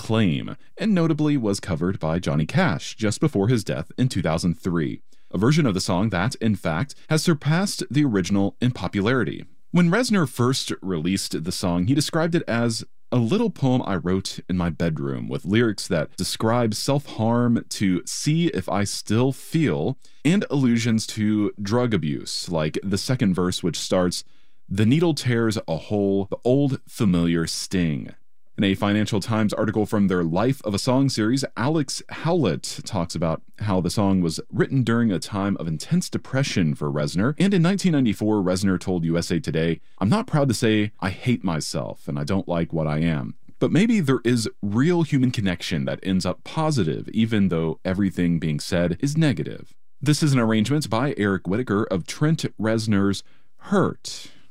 acclaim, and notably was covered by Johnny Cash just before his death in 2003. A version of the song that, in fact, has surpassed the original in popularity. When Reznor first released the song, he described it as a little poem I wrote in my bedroom with lyrics that describe self-harm to see if I still feel, and allusions to drug abuse, like the second verse which starts, "The needle tears a hole, the old familiar sting." In a Financial Times article from their Life of a Song series, Alex Howlett talks about how the song was written during a time of intense depression for Reznor, and in 1994, Reznor told USA Today, "I'm not proud to say I hate myself and I don't like what I am. But maybe there is real human connection that ends up positive, even though everything being said is negative." This is an arrangement by Eric Whitaker of Trent Reznor's Hurt.